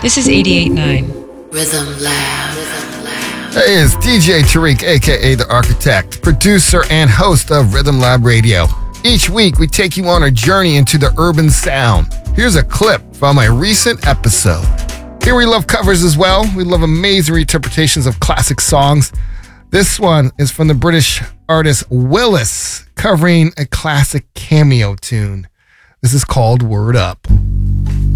This is 88.9. Rhythm Lab. Hey, it's DJ Tariq, aka The Architect, producer and host of Rhythm Lab Radio. Each week, we take you on a journey into the urban sound. Here's a clip from a recent episode. Here we love covers as well. We love amazing interpretations of classic songs. This one is from the British artist Willis, covering a classic Cameo tune. This is called Word Up.